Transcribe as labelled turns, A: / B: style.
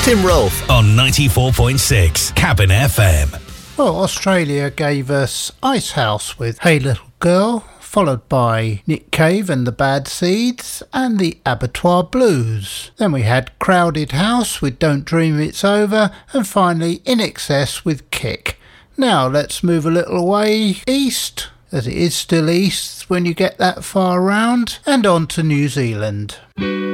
A: Tim Rolfe on 94.6 Cabin FM.
B: Well, Australia gave us Icehouse with Hey Little Girl, followed by Nick Cave and the Bad Seeds and the Abattoir Blues. Then we had Crowded House with Don't Dream It's Over, and finally In Excess with Kick. Now let's move a little way east, as it is still east when you get that far round, and on to New Zealand.